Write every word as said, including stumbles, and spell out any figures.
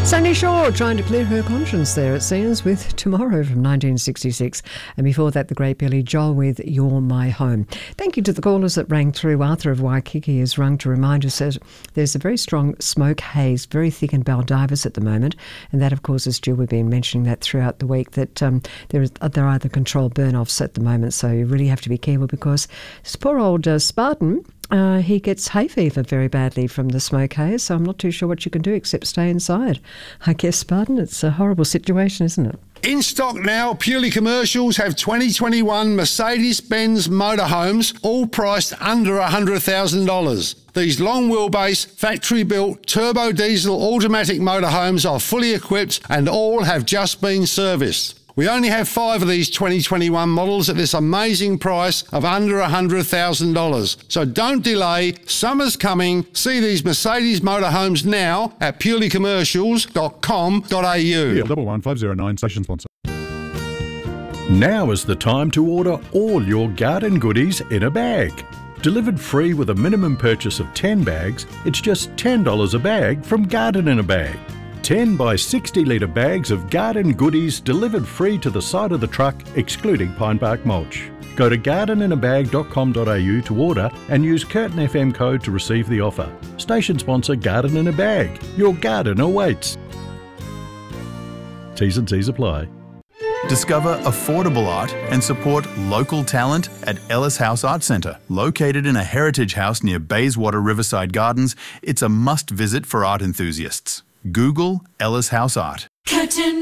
Sandie Shaw trying to clear her conscience there, it seems, with Tomorrow from nineteen sixty-six. And before that, the great Billy Joel with You're My Home. Thank you to the callers that rang through. Arthur of Waikiki has rung to remind us that there's a very strong smoke haze, very thick in Baldivis at the moment. And that, of course, is due. We've been mentioning that throughout the week, that um, there, is, there are the controlled burn-offs at the moment. So you really have to be careful, because this poor old uh, Spartan, Uh, he gets hay fever very badly from the smoke haze, so I'm not too sure what you can do except stay inside. I guess, Spartan, it's a horrible situation, isn't it? In stock now, Purely Commercials have twenty twenty-one Mercedes-Benz motorhomes, all priced under one hundred thousand dollars. These long wheelbase, factory-built, turbo diesel automatic motorhomes are fully equipped and all have just been serviced. We only have five of these twenty twenty-one models at this amazing price of under one hundred thousand dollars. So don't delay, summer's coming. See these Mercedes motorhomes now at purely commercials dot com dot a u. Yeah, double one five zero nine, station sponsor. Now is the time to order all your garden goodies in a bag. Delivered free with a minimum purchase of ten bags, it's just ten dollars a bag from Garden in a Bag. ten by sixty litre bags of garden goodies delivered free to the side of the truck, excluding pine bark mulch. Go to garden in a bag dot com dot a u to order and use Curtin F M code to receive the offer. Station sponsor Garden in a Bag. Your garden awaits. T's and C's apply. Discover affordable art and support local talent at Ellis House Art Centre. Located in a heritage house near Bayswater Riverside Gardens, it's a must-visit for art enthusiasts. Google Ellis House Art. Curtin